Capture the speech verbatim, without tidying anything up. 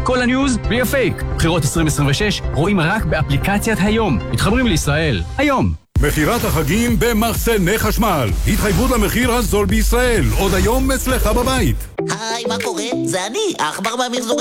כל הניוז בלי הפייק. בחירות עשרים עשרים ושש רואים רק באפליקציית היום. מתחברים לישראל. היום. מחירת החגים במחסני חשמל. התחייבות למחיר הזול בישראל. עוד היום אצלך בבית. היי, מה קורה? זה אני, האחבר מהמחזורים.